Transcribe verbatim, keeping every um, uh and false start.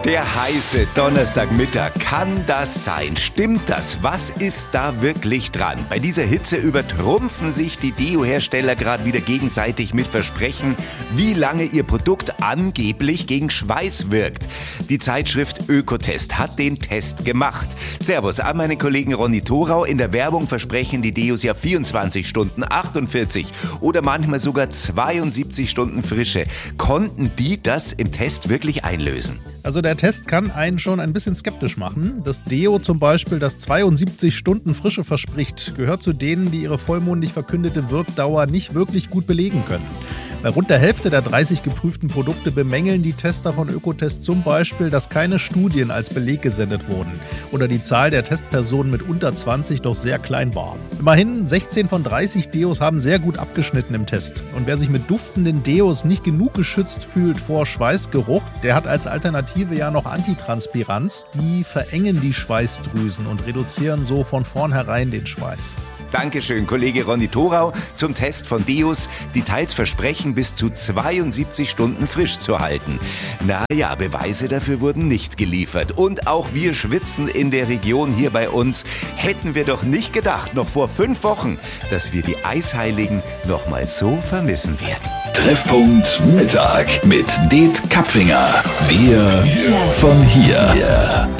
Der heiße Donnerstagmittag, kann das sein? Stimmt das? Was ist da wirklich dran? Bei dieser Hitze übertrumpfen sich die Deo-Hersteller gerade wieder gegenseitig mit Versprechen, wie lange ihr Produkt angeblich gegen Schweiß wirkt. Die Zeitschrift Ökotest hat den Test gemacht. Servus an meinen Kollegen Ronny Thorau. In der Werbung versprechen die Deos ja vierundzwanzig Stunden, achtundvierzig oder manchmal sogar zweiundsiebzig Stunden Frische. Konnten die das im Test wirklich einlösen? Also der Test kann einen schon ein bisschen skeptisch machen. Das Deo zum Beispiel, das zweiundsiebzig Stunden Frische verspricht, gehört zu denen, die ihre vollmundig verkündete Wirkdauer nicht wirklich gut belegen können. Bei rund der Hälfte der dreißig geprüften Produkte bemängeln die Tester von Ökotest zum Beispiel, dass keine Studien als Beleg gesendet wurden oder die Zahl der Testpersonen mit unter zwanzig doch sehr klein war. Immerhin sechzehn von dreißig Deos haben sehr gut abgeschnitten im Test. Und wer sich mit duftenden Deos nicht genug geschützt fühlt vor Schweißgeruch, der hat als Alternative ja noch Antitranspiranz. Die verengen die Schweißdrüsen und reduzieren so von vornherein den Schweiß. Dankeschön, Kollege Ronny Thorau, zum Test von Deos. Die teils versprechen, bis zu zweiundsiebzig Stunden frisch zu halten. Naja, Beweise dafür wurden nicht geliefert. Und auch wir schwitzen in der Region hier bei uns. Hätten wir doch nicht gedacht, noch vor fünf Wochen, dass wir die Eisheiligen noch mal so vermissen werden. Treffpunkt Mittag mit Det Kapfinger. Wir von hier.